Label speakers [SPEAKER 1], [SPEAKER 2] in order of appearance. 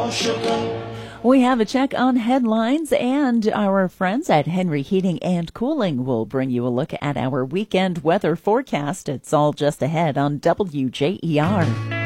[SPEAKER 1] We have a check on headlines, and our friends at Henry Heating and Cooling will bring you a look at our weekend weather forecast. It's all just ahead on WJER.